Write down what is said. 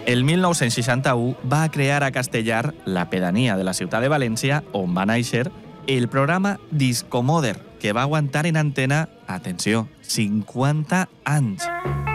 El 1961 va crear a Castellar, la pedania de la ciutat de València, on va néixer el programa Discomoder, que va aguantar en antena, atenció, 50 anys.